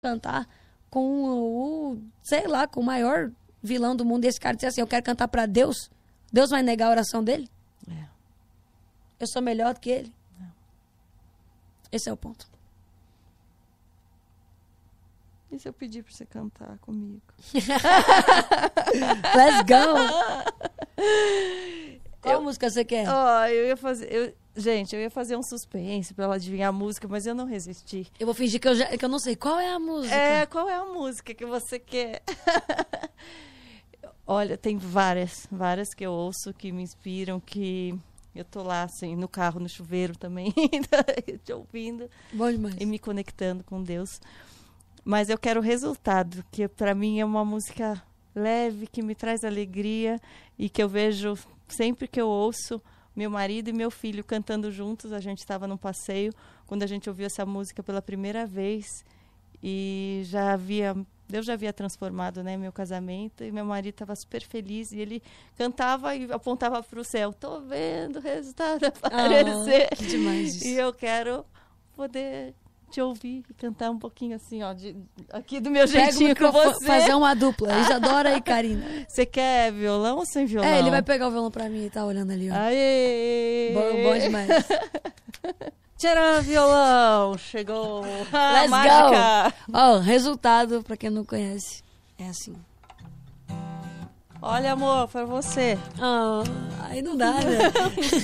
cantar com sei lá, com o maior vilão do mundo. E esse cara dizer assim, eu quero cantar pra Deus. Deus vai negar a oração dele? Eu sou melhor do que ele? Esse é o ponto. E se eu pedir pra você cantar comigo? Let's go! Qual música você quer? Eu ia fazer... Gente, eu ia fazer um suspense pra ela adivinhar a música, mas eu não resisti. Eu vou fingir que eu não sei. Qual é a música? Qual é a música que você quer? Olha, tem várias que eu ouço, que me inspiram, que eu tô lá, assim, no carro, no chuveiro também, te ouvindo. Bom demais. E me conectando com Deus. Mas eu quero o resultado, que pra mim é uma música leve, que me traz alegria e que eu vejo sempre que eu ouço meu marido e meu filho cantando juntos. A gente estava num passeio quando a gente ouviu essa música pela primeira vez e Deus já havia transformado, né, meu casamento, e meu marido estava super feliz e ele cantava e apontava para o céu. Tô vendo o resultado aparecer. Que demais isso. E eu quero poder te ouvir e cantar um pouquinho assim, ó, aqui do meu jeitinho com você. Fazer uma dupla. Isadora e Karina. Você quer violão ou sem violão? Ele vai pegar o violão pra mim e tá olhando ali, ó. Aê! Bom demais. Tcharam, violão! Chegou a Let's mágica! Ó, resultado, pra quem não conhece, é assim. Olha, amor, pra você. Aí não dá, né?